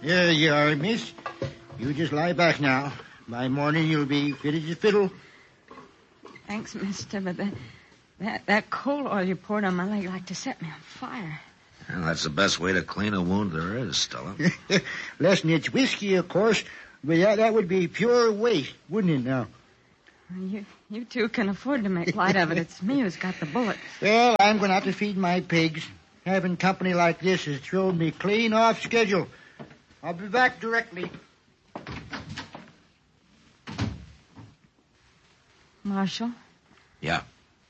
There you are, miss. You just lie back now. By morning you'll be fit as a fiddle. Thanks, mister, but that coal oil you poured on my leg like to set me on fire. Well, that's the best way to clean a wound there is, Stella. Less than it's whiskey, of course, but that would be pure waste, wouldn't it now? You two can afford to make light of it. It's me who's got the bullet. Well, I'm going to have to feed my pigs. Having company like this has thrown me clean off schedule. I'll be back directly. Marshal? Yeah.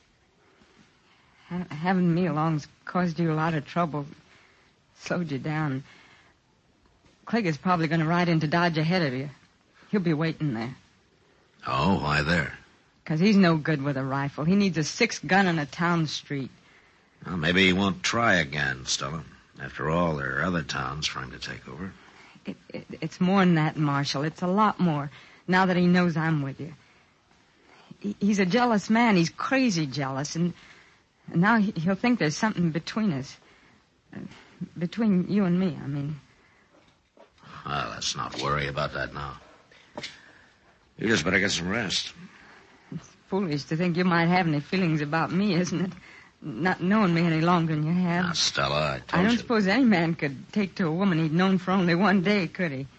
Having me along's caused you a lot of trouble. Slowed you down. Clegg is probably going to ride into Dodge ahead of you. He'll be waiting there. Oh, why there? 'Cause he's no good with a rifle. He needs a 6-gun on a town street. Well, maybe he won't try again, Stella. After all, there are other towns trying to take over. It's more than that, Marshal. It's a lot more, now that he knows I'm with you. He's a jealous man. He's crazy jealous, and now he'll think there's something between us. Between you and me, I mean. Well, let's not worry about that now. You just better get some rest. It's foolish to think you might have any feelings about me, isn't it? Not knowing me any longer than you have. Now, Stella, I told you. I don't suppose any man could take to a woman he'd known for only one day, could he?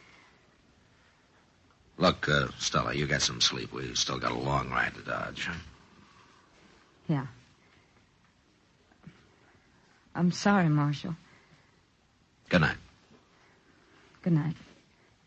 Look, Stella, you get some sleep. We still got a long ride to Dodge. Yeah. I'm sorry, Marshal. Good night. Good night.